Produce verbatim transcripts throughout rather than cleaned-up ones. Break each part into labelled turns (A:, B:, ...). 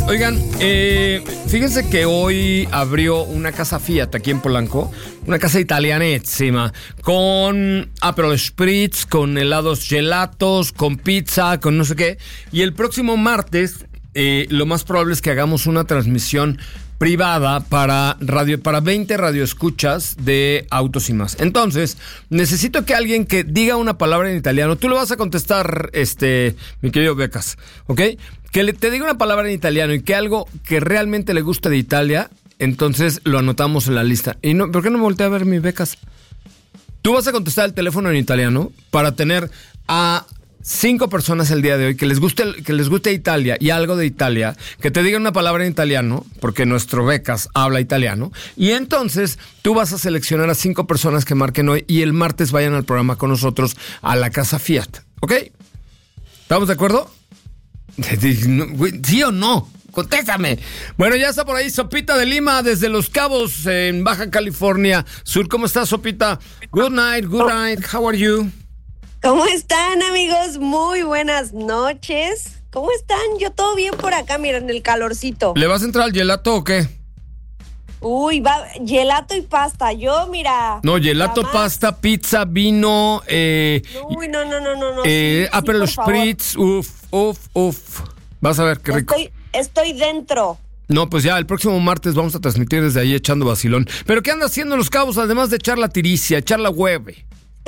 A: Oigan, eh, fíjense que hoy abrió una casa Fiat aquí en Polanco, una casa italianísima, con Aperol Spritz, con helados gelatos, con pizza, con no sé qué. Y el próximo martes, eh, lo más probable es que hagamos una transmisión privada para radio, para veinte radioescuchas de Autos y Más. Entonces, necesito que alguien que diga una palabra en italiano, tú le vas a contestar, este, mi querido Becas, ¿ok? Que le, te diga una palabra en italiano y que algo que realmente le guste de Italia, entonces lo anotamos en la lista. Y no, ¿por qué no me volteé a ver mi Becas? Tú vas a contestar el teléfono en italiano para tener a cinco personas el día de hoy que les guste que les guste Italia y algo de Italia, que te digan una palabra en italiano, porque nuestro Becas habla italiano, y entonces tú vas a seleccionar a cinco personas que marquen hoy y el martes vayan al programa con nosotros a la casa Fiat, ¿ok? ¿Estamos de acuerdo? ¿Sí o no? Contéstame. Bueno, ya está por ahí Sopita de Lima desde Los Cabos en Baja California Sur. ¿Cómo estás, Sopita? Good night, good night. How are you?
B: ¿Cómo están, amigos? Muy buenas noches. ¿Cómo están? Yo todo bien por acá, miren, el calorcito.
A: ¿Le vas a entrar al gelato o qué?
B: Uy, va, gelato y pasta. Yo, mira.
A: No, gelato,
B: más...
A: pasta, pizza, vino. Eh,
B: Uy, no, no, no, no. no
A: eh,
B: sí,
A: Aperol
B: sí,
A: Spritz, uf, uf, uf. Vas a ver qué rico.
B: Estoy, estoy dentro.
A: No, pues ya, el próximo martes vamos a transmitir desde ahí echando vacilón. ¿Pero qué anda haciendo en Los Cabos, además de echar la tiricia, echar la hueve?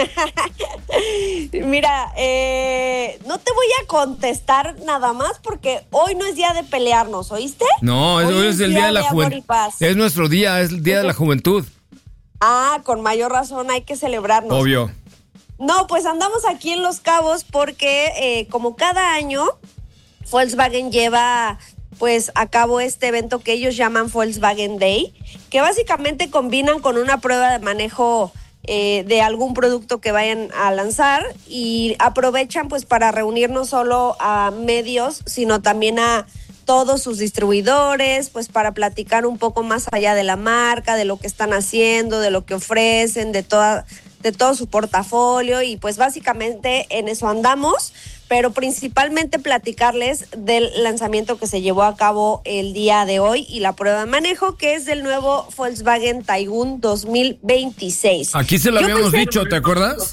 B: Mira, eh, no te voy a contestar nada más porque hoy no es día de pelearnos, ¿oíste?
A: No, hoy, hoy es, es el día, día de la juventud. Es nuestro día, es el día de la juventud.
B: Ah, con mayor razón hay que celebrarnos.
A: Obvio.
B: No, pues andamos aquí en Los Cabos porque eh, como cada año Volkswagen lleva pues a cabo este evento que ellos llaman Volkswagen Day, que básicamente combinan con una prueba de manejo Eh, de algún producto que vayan a lanzar y aprovechan pues para reunir no solo a medios, sino también a todos sus distribuidores, pues para platicar un poco más allá de la marca, de lo que están haciendo, de lo que ofrecen, de toda, de todo su portafolio, y pues básicamente en eso andamos, pero principalmente platicarles del lanzamiento que se llevó a cabo el día de hoy y la prueba de manejo, que es del nuevo Volkswagen Taigun dos mil veintiséis.
A: Aquí se lo
B: Yo
A: habíamos
B: pensé...
A: dicho, ¿te acuerdas?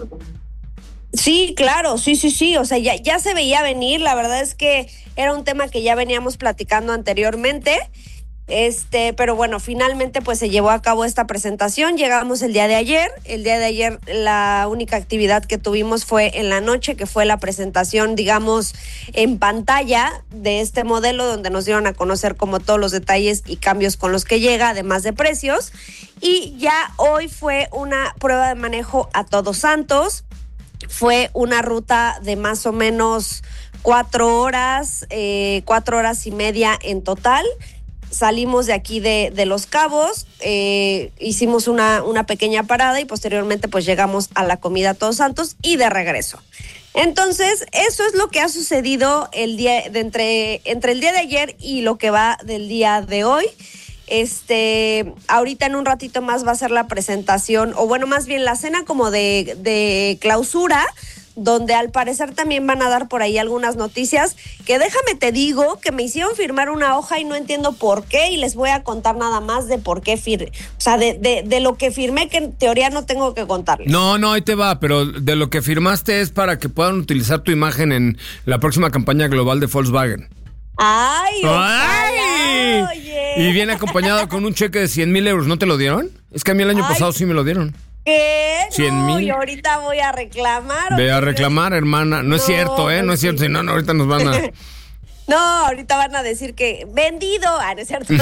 B: Sí, claro, sí, sí, sí, o sea, ya, ya se veía venir, la verdad es que era un tema que ya veníamos platicando anteriormente. Este, pero bueno, finalmente pues se llevó a cabo esta presentación. Llegamos el día de ayer. El día de ayer la única actividad que tuvimos fue en la noche, que fue la presentación, digamos, en pantalla de este modelo, donde nos dieron a conocer como todos los detalles y cambios con los que llega, además de precios. Y ya hoy fue una prueba de manejo a Todos Santos. Fue una ruta de más o menos cuatro horas, eh, cuatro horas y media en total. Salimos de aquí de, de Los Cabos, eh, hicimos una, una pequeña parada y posteriormente pues llegamos a la comida a Todos Santos y de regreso. Entonces, eso es lo que ha sucedido el día de entre, entre el día de ayer y lo que va del día de hoy. Este, ahorita en un ratito más va a ser la presentación, o bueno, más bien la cena como de, de clausura, donde al parecer también van a dar por ahí algunas noticias que déjame te digo que me hicieron firmar una hoja y no entiendo por qué, y les voy a contar nada más de por qué firmé, o sea, de, de, de lo que firmé, que en teoría no tengo que contarles.
A: No, no, ahí te va, pero de lo que firmaste es para que puedan utilizar tu imagen en la próxima campaña global de Volkswagen.
B: ¡Ay!
A: ¡Ay!
B: Oye.
A: Y viene acompañado con un cheque de cien mil euros, ¿no te lo dieron? Es que a mí el año
B: Ay.
A: pasado sí me lo dieron.
B: ¿Qué?
A: cien mil.
B: No, y ahorita voy a reclamar.
A: Ve a reclamar, hermana. No, no es cierto, ¿eh? No es cierto. Si no, no, ahorita nos van a...
B: No, ahorita van a decir que vendido. Ah, no es cierto.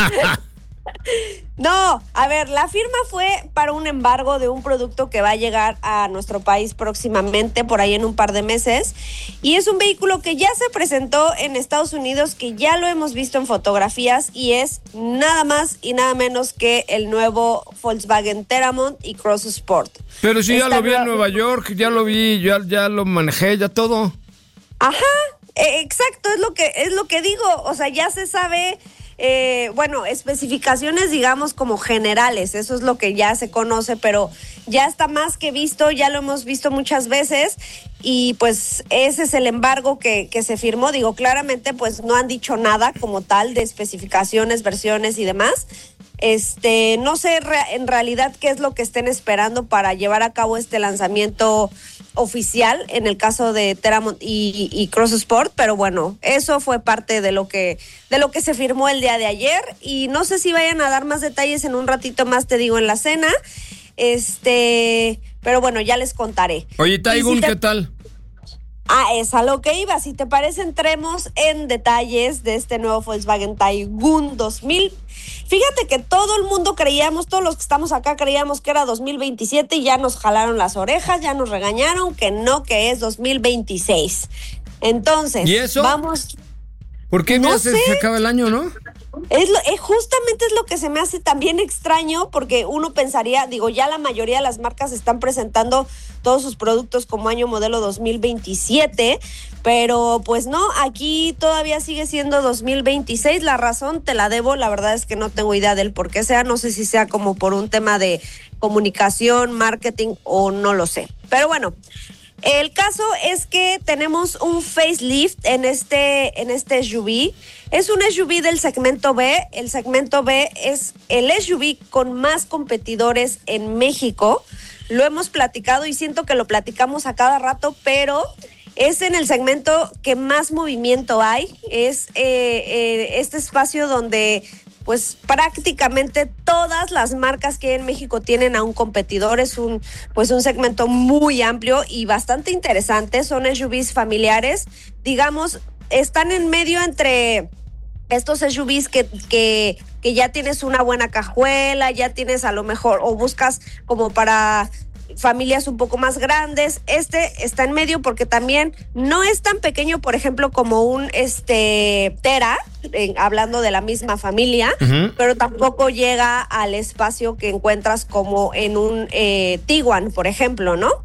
B: No, a ver, la firma fue para un embargo de un producto que va a llegar a nuestro país próximamente, por ahí en un par de meses, y es un vehículo que ya se presentó en Estados Unidos, que ya lo hemos visto en fotografías, y es nada más y nada menos que el nuevo Volkswagen Teramont y Cross Sport.
A: Pero sí, ya
B: Esta
A: lo vi
B: nueva...
A: en Nueva York, ya lo vi, ya, ya lo manejé, ya todo.
B: Ajá, eh, exacto, es lo que, es lo que digo, o sea, ya se sabe... Eh, bueno, especificaciones digamos como generales, eso es lo que ya se conoce, pero ya está más que visto, ya lo hemos visto muchas veces, y pues ese es el embargo que, que se firmó. Digo, claramente pues no han dicho nada como tal de especificaciones, versiones y demás. Este, no sé re- en realidad qué es lo que estén esperando para llevar a cabo este lanzamiento oficial en el caso de Teramont y, y Cross Sport, pero bueno, eso fue parte de lo que de lo que se firmó el día de ayer, y no sé si vayan a dar más detalles en un ratito más, te digo, en la cena. Este, pero bueno, ya les contaré.
A: Oye, Taigun, si te... ¿qué tal?
B: Ah, es a lo que iba. Si te parece, entremos en detalles de este nuevo Volkswagen Taigun dos mil. Fíjate que todo el mundo creíamos, todos los que estamos acá creíamos que era dos mil veintisiete y ya nos jalaron las orejas, ya nos regañaron que no, que es dos mil veintiséis. Entonces,
A: ¿y eso?
B: Vamos.
A: ¿Por qué no me hace, se acaba el año, no?
B: Es lo, eh, justamente es lo que se me hace también extraño, porque uno pensaría, digo, ya la mayoría de las marcas están presentando todos sus productos como año modelo dos mil veintisiete, pero pues no, aquí todavía sigue siendo dos mil veintiséis. La razón te la debo, la verdad es que no tengo idea del por qué sea, no sé si sea como por un tema de comunicación, marketing o no lo sé, pero bueno. El caso es que tenemos un facelift en este, en este S U V. Es un S U V del segmento B. El segmento B es el S U V con más competidores en México. Lo hemos platicado y siento que lo platicamos a cada rato, pero es en el segmento que más movimiento hay. Es eh, eh, este espacio donde pues prácticamente todas las marcas que hay en México tienen a un competidor. Es un, pues un segmento muy amplio y bastante interesante. Son S U Vs familiares, digamos, están en medio entre estos S U Vs que, que, que ya tienes una buena cajuela, ya tienes a lo mejor, o buscas como para familias un poco más grandes. Este está en medio porque también no es tan pequeño, por ejemplo, como un este Tera, eh, hablando de la misma familia, uh-huh. pero tampoco llega al espacio que encuentras como en un eh, Tiguan, por ejemplo, ¿no?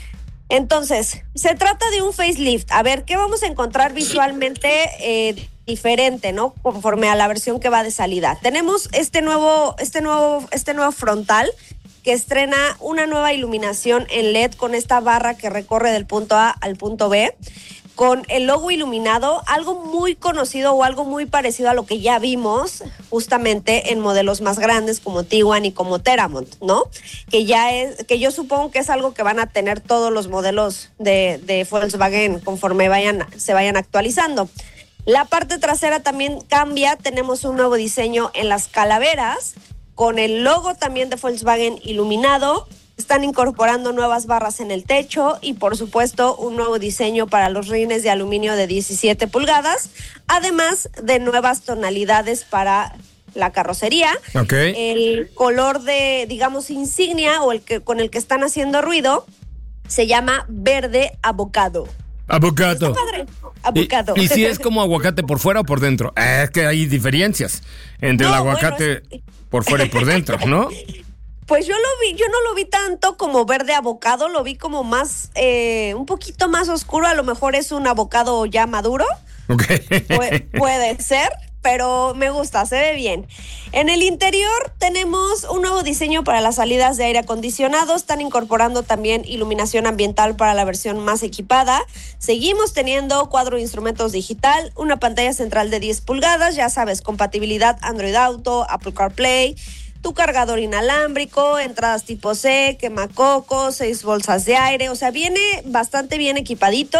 B: Entonces, se trata de un facelift. A ver, ¿qué vamos a encontrar visualmente eh, diferente, ¿no? Conforme a la versión que va de salida. Tenemos este nuevo, este nuevo, este nuevo frontal, que estrena una nueva iluminación en L E D con esta barra que recorre del punto A al punto B, con el logo iluminado, algo muy conocido o algo muy parecido a lo que ya vimos justamente en modelos más grandes como Tiguan y como Teramont, ¿no? Que ya es, que yo supongo que es algo que van a tener todos los modelos de, de Volkswagen conforme vayan, se vayan actualizando. La parte trasera también cambia, tenemos un nuevo diseño en las calaveras, con el logo también de Volkswagen iluminado. Están incorporando nuevas barras en el techo y por supuesto un nuevo diseño para los rines de aluminio de diecisiete pulgadas, además de nuevas tonalidades para la carrocería.
A: Okay.
B: El color de, digamos, insignia o el que con el que están haciendo ruido se llama verde abocado.
A: Abocado.
B: Está padre. Abocado.
A: ¿Y, y si es como aguacate por fuera o por dentro? Es que hay diferencias entre no, el aguacate bueno, es... por fuera y por dentro, ¿no?
B: Pues yo lo vi, yo no lo vi tanto como verde abocado, lo vi como más, eh, un poquito más oscuro. A lo mejor es un abocado ya maduro.
A: Okay.
B: Pu- puede ser, pero me gusta, se ve bien. En el interior tenemos un nuevo diseño para las salidas de aire acondicionado. Están incorporando también iluminación ambiental para la versión más equipada. Seguimos teniendo cuadro de instrumentos digital, una pantalla central de diez pulgadas, ya sabes, compatibilidad Android Auto, Apple CarPlay, tu cargador inalámbrico, entradas tipo C, quemacocos, seis bolsas de aire. O sea, viene bastante bien equipadito.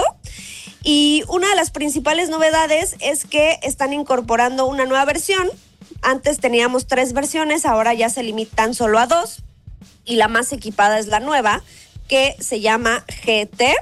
B: Y una de las principales novedades es que están incorporando una nueva versión. Antes teníamos tres versiones, ahora ya se limitan solo a dos. Y la más equipada es la nueva, que se llama G T.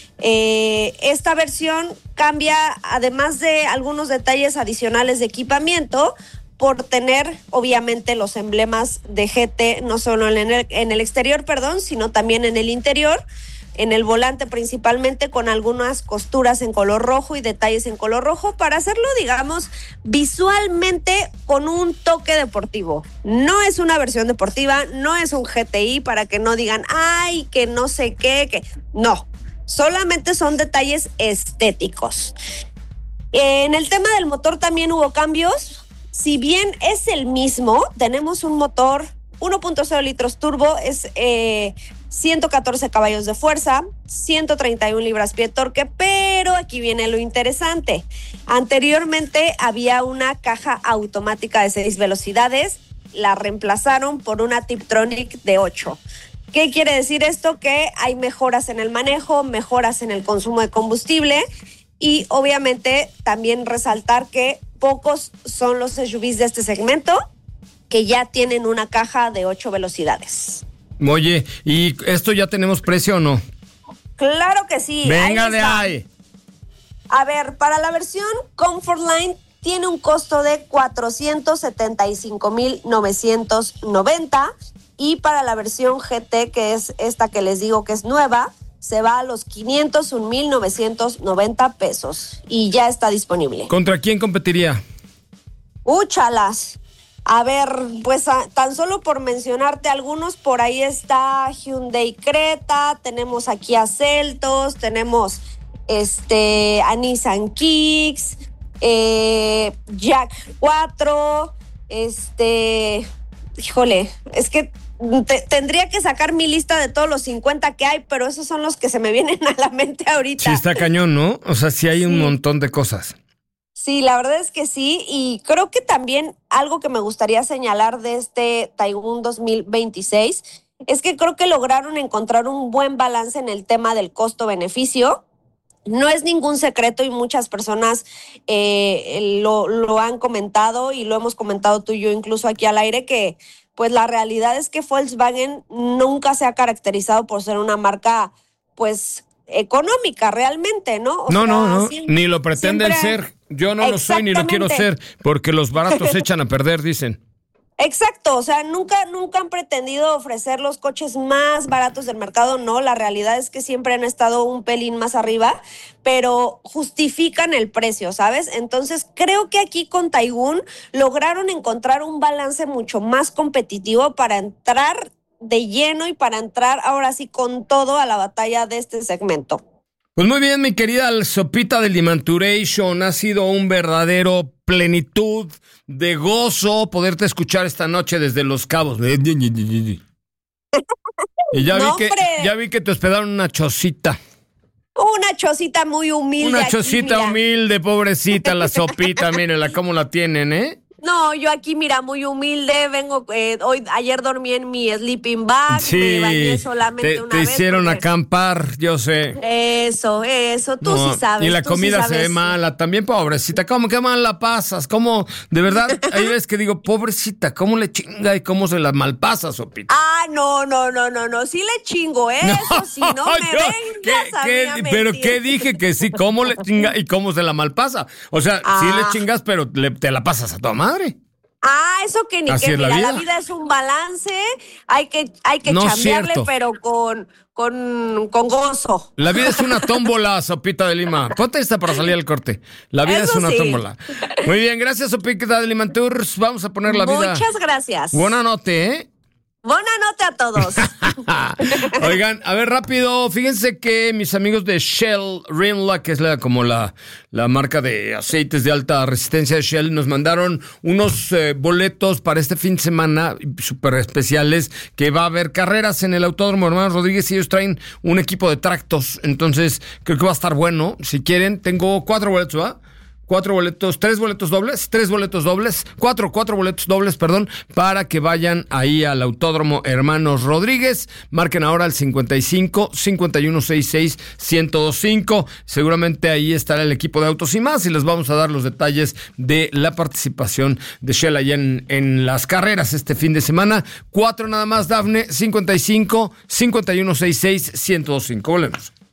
B: Eh, esta versión cambia, además de algunos detalles adicionales de equipamiento, por tener obviamente los emblemas de G T, no solo en el, en el exterior, perdón, sino también en el interior, en el volante principalmente, con algunas costuras en color rojo y detalles en color rojo para hacerlo, digamos, visualmente con un toque deportivo. No es una versión deportiva, no es un G T I para que no digan, ay, que no sé qué, que no, solamente son detalles estéticos. En el tema del motor también hubo cambios. Si bien es el mismo, tenemos un motor uno punto cero litros turbo, es eh, ciento catorce caballos de fuerza, ciento treinta y una libras-pie de torque, pero aquí viene lo interesante. Anteriormente había una caja automática de seis velocidades, la reemplazaron por una Tiptronic de ocho. ¿Qué quiere decir esto? Que hay mejoras en el manejo, mejoras en el consumo de combustible y obviamente también resaltar que pocos son los S U Vs de este segmento que ya tienen una caja de ocho velocidades.
A: Oye, ¿y esto ya tenemos precio o no?
B: Claro que sí.
A: Venga de ahí.
B: A ver, para la versión Comfortline tiene un costo de cuatrocientos setenta y cinco mil novecientos noventa y para la versión G T, que es esta que les digo que es nueva, se va a los quinientos un mil novecientos noventa pesos y ya está disponible.
A: ¿Contra quién competiría?
B: ¡Úchalas! A ver, pues a, tan solo por mencionarte algunos, por ahí está Hyundai Creta, tenemos aquí a Seltos, tenemos este, a Nissan Kicks, eh, Jack cuatro, este, híjole, es que te, tendría que sacar mi lista de todos los cincuenta que hay, pero esos son los que se me vienen a la mente ahorita.
A: Sí, está cañón, ¿no? O sea, sí hay
B: Sí.
A: un montón de cosas.
B: Sí, la verdad es que sí, y creo que también algo que me gustaría señalar de este Taigun dos mil veintiséis es que creo que lograron encontrar un buen balance en el tema del costo-beneficio. No es ningún secreto y muchas personas eh, lo, lo han comentado y lo hemos comentado tú y yo incluso aquí al aire, que pues la realidad es que Volkswagen nunca se ha caracterizado por ser una marca pues económica realmente, ¿no? O
A: no,
B: sea,
A: no, no,
B: siempre,
A: ni lo pretenden
B: siempre...
A: ser. Yo no lo soy ni lo quiero ser, porque los baratos se echan a perder, dicen.
B: Exacto, o sea, nunca, nunca han pretendido ofrecer los coches más baratos del mercado, no, la realidad es que siempre han estado un pelín más arriba, pero justifican el precio, ¿sabes? Entonces creo que aquí con Taigun lograron encontrar un balance mucho más competitivo para entrar de lleno y para entrar ahora sí con todo a la batalla de este segmento.
A: Pues muy bien, mi querida Sopita de Limanturation, ha sido un verdadero plenitud de gozo poderte escuchar esta noche desde Los Cabos. Y ya,
B: No,
A: vi que,
B: hombre.
A: ya vi que te hospedaron una chocita.
B: Una chocita muy humilde.
A: Una
B: aquí,
A: chocita
B: mira.
A: humilde, pobrecita, la Sopita, mírenla cómo la tienen, ¿eh?
B: No, yo aquí, mira, muy humilde, vengo, eh, hoy, ayer dormí en mi sleeping bag,
A: Sí,
B: me bañé solamente
A: te,
B: una
A: te
B: vez.
A: hicieron
B: porque-
A: acampar, yo sé.
B: Eso, eso, tú
A: No,
B: sí sabes.
A: y la
B: tú
A: comida
B: sí
A: se ve
B: sabes.
A: mala, también pobrecita. ¿Cómo que mal la pasas? ¿Cómo? De verdad, hay veces que digo, pobrecita, ¿cómo le chinga y cómo se la malpasa, Sopita?
B: Ah, no, no, no, no, no, sí le chingo, ¿eh? Eso sí, no me
A: yo-
B: vengas
A: ¿qué-
B: a
A: qué-
B: mí a
A: pero
B: mentir.
A: ¿qué dije? Que sí, ¿cómo le chinga y cómo se la malpasa? O sea, sí
B: Ah.
A: le chingas, pero le- te la pasas a tu madre.
B: Ah, eso que ni
A: Así
B: que,
A: es la
B: mira, la
A: vida.
B: vida es un balance, hay que, hay que
A: No es
B: chambearle,
A: cierto.
B: pero con, con, con gozo.
A: La vida es una tómbola, Sopita de Lima. Ponte esta para salir al corte. La vida
B: Eso
A: es una
B: sí.
A: tómbola. Muy bien, gracias, Sopita de Lima Tours. Vamos a poner la vida.
B: Muchas gracias.
A: Buena noche, ¿eh?
B: Buena nota a todos.
A: Oigan, a ver, rápido, fíjense que mis amigos de Shell Rimla, que es la, como la, la marca de aceites de alta resistencia de Shell, nos mandaron unos eh, boletos para este fin de semana súper especiales, que va a haber carreras en el Autódromo Hermanos Rodríguez y ellos traen un equipo de tractos, entonces creo que va a estar bueno. Si quieren, tengo cuatro boletos, ¿va? Cuatro boletos, tres boletos dobles, tres boletos dobles, cuatro, cuatro boletos dobles, perdón, para que vayan ahí al Autódromo Hermanos Rodríguez. Marquen ahora al cincuenta y cinco, cincuenta y uno sesenta y seis, ciento veinticinco. Seguramente ahí estará el equipo de Autos y Más y les vamos a dar los detalles de la participación de Shell allá en, en las carreras este fin de semana. Cuatro nada más, Dafne, cincuenta y cinco, cincuenta y uno sesenta y seis, ciento veinticinco. Volvemos.